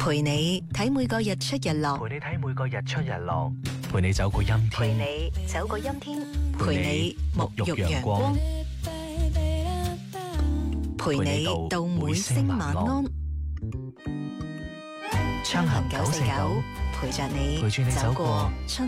陪你睇每個日出日落， 陪你睇每個日出日落，陪你走過陰天， 陪你走過陰天，陪你沐浴陽光，陪你到每聲晚安。 昌行949 陪着你走過春